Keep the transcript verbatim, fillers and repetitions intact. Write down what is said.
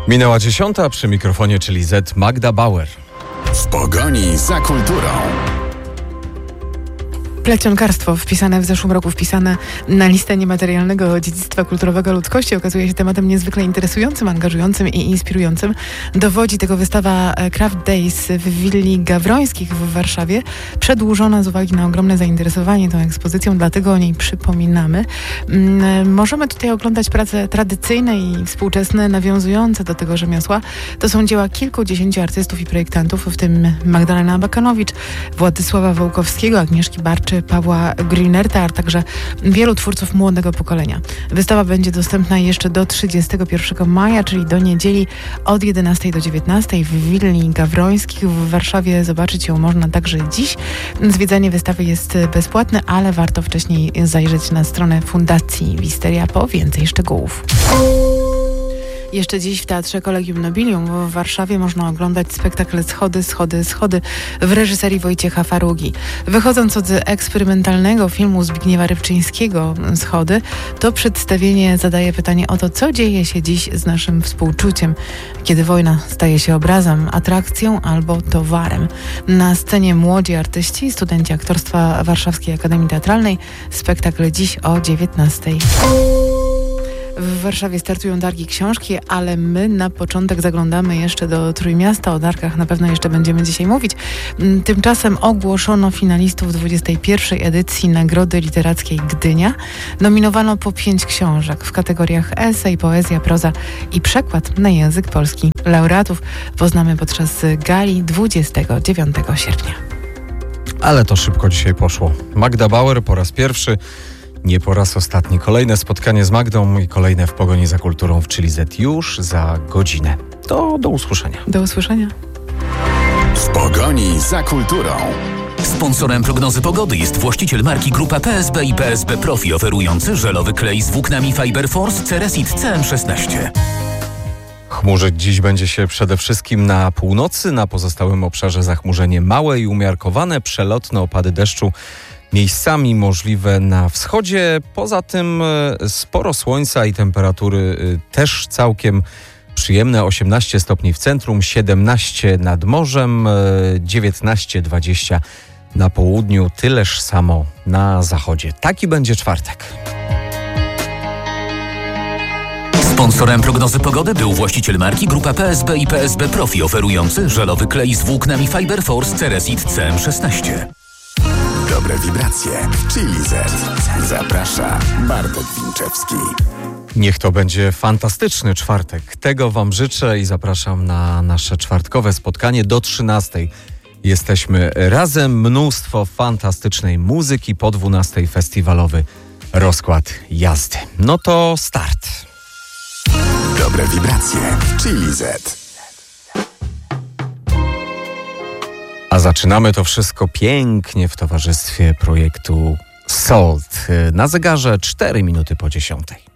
Minęła dziesiąta, przy mikrofonie, czyli Z, Magda Bauer. W pogoni za kulturą. Plecionkarstwo, wpisane w zeszłym roku, wpisane na listę niematerialnego dziedzictwa kulturowego ludzkości, okazuje się tematem niezwykle interesującym, angażującym i inspirującym. Dowodzi tego wystawa Craft Days w Willi Gawrońskich w Warszawie, przedłużona z uwagi na ogromne zainteresowanie tą ekspozycją, dlatego o niej przypominamy. Możemy tutaj oglądać prace tradycyjne i współczesne, nawiązujące do tego rzemiosła. To są dzieła kilkudziesięciu artystów i projektantów, w tym Magdalena Abakanowicz, Władysława Wołkowskiego, Agnieszki Barczy, Pawła Grünerta, a także wielu twórców młodego pokolenia. Wystawa będzie dostępna jeszcze do trzydziestego pierwszego maja, czyli do niedzieli od jedenastej do dziewiętnastej w Willi Gawrońskich w Warszawie. Zobaczyć ją można także dziś. Zwiedzanie wystawy jest bezpłatne, ale warto wcześniej zajrzeć na stronę Fundacji Wisteria po więcej szczegółów. Jeszcze dziś w Teatrze Collegium Nobilium w Warszawie można oglądać spektakl Schody, Schody, Schody w reżyserii Wojciecha Farugi. Wychodząc od eksperymentalnego filmu Zbigniewa Rybczyńskiego Schody, to przedstawienie zadaje pytanie o to, co dzieje się dziś z naszym współczuciem, kiedy wojna staje się obrazem, atrakcją albo towarem. Na scenie młodzi artyści, studenci aktorstwa Warszawskiej Akademii Teatralnej. Spektakl dziś o dziewiętnastej. W Warszawie startują targi książki, ale my na początek zaglądamy jeszcze do Trójmiasta. O targach na pewno jeszcze będziemy dzisiaj mówić. Tymczasem ogłoszono finalistów dwudziestej pierwszej edycji Nagrody Literackiej Gdynia. Nominowano po pięć książek w kategoriach esej, poezja, proza i przekład na język polski. Laureatów poznamy podczas gali dwudziestego dziewiątego sierpnia. Ale to szybko dzisiaj poszło. Magda Bauer po raz pierwszy, nie po raz ostatni. Kolejne spotkanie z Magdą i kolejne w pogoni za kulturą w Chili Z już za godzinę. To do usłyszenia. Do usłyszenia. W pogoni za kulturą. Sponsorem prognozy pogody jest właściciel marki Grupa P S B i P S B Profi, oferujący żelowy klej z włóknami Fiber Force Ceresit C M szesnaście. Chmurzyć dziś będzie się przede wszystkim na północy, na pozostałym obszarze zachmurzenie małe i umiarkowane, przelotne opady deszczu miejscami możliwe na wschodzie. Poza tym sporo słońca i temperatury też całkiem przyjemne. osiemnaście stopni w centrum, siedemnaście nad morzem, dziewiętnaście dwadzieścia na południu, tyleż samo na zachodzie. Taki będzie czwartek. Sponsorem prognozy pogody był właściciel marki Grupa P S B i P S B Profi, oferujący żelowy klej z włóknami Fiber Force Ceresit C M szesnaście. Dobre wibracje w Chili Z. Zaprasza Bartek Winczewski. Niech to będzie fantastyczny czwartek. Tego wam życzę i zapraszam na nasze czwartkowe spotkanie do trzynastej. Jesteśmy razem, mnóstwo fantastycznej muzyki, po dwunastej festiwalowy rozkład jazdy. No to start. Dobre wibracje w Chili Z. A zaczynamy to wszystko pięknie w towarzystwie projektu Salt. Na zegarze cztery minuty po dziesiątej.